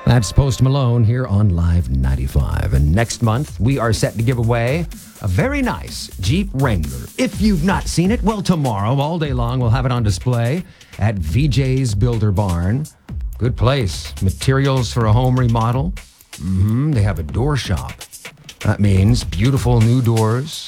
That's Post Malone here on Live 95. And next month, we are set to give away a very nice Jeep Wrangler. If you've not seen it, well, tomorrow, all day long, we'll have it on display at VJ's Builder Barn. Good place. Materials for a home remodel. They have a door shop. That means beautiful new doors,